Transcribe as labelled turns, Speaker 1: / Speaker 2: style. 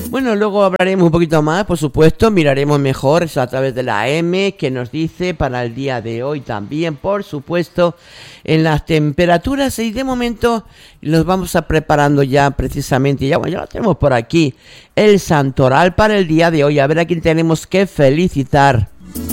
Speaker 1: Bueno, luego hablaremos un poquito más, por supuesto, miraremos mejor eso a través de la M, que nos dice para el día de hoy también, por supuesto, en las temperaturas, y de momento nos vamos a preparando ya precisamente, ya lo tenemos por aquí, el santoral para el día de hoy, a ver a quién tenemos que felicitar.